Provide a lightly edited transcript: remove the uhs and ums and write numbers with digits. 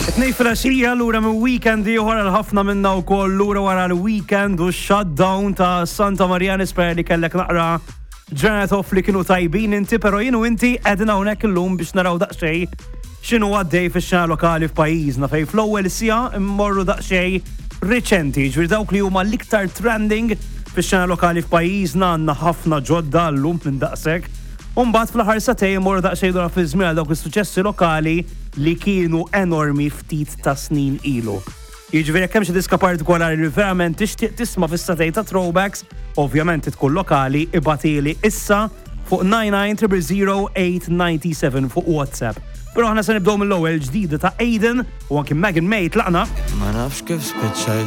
Nej fil-axija l-ura minn weekend ieħor għal ħafna minna wkoll l-ura wara l-weekend u shutdown ta' Santa Maria nisper li kellek naqra ġranet off li kienu tajbin inti, pero jienu inti qegħdin hawnhekk illum biex naraw daqsxejn x'inhu għaddej fix-xena lokali f'pajjiżna fejn fl-ewwel sija immorru daqsxejn riċenti, ġifieri dawk li huma l-iktar trending fix-xena lokali f'pajjiżna għandna ħafna ġodda llum minn daqshekk. U mbagħad fl-aħħar satejn immorru daqsxejn dwar fi-żmien dawk is-suċessi lokali li kienu enormi ftit ta' snin ilu. Jiġifieri jekk hemm xi diska partikolari li verament tixtieq tisma' fis-satej ta' throwbacks, ovvjament tkun lokali ibatili issa fuq 99000897 fuq WhatsApp. Però aħna se nibdew mill-ewwel ġdida ta' Aiden u anke Megan May tlaqna. Ma nafx kif spiċċaj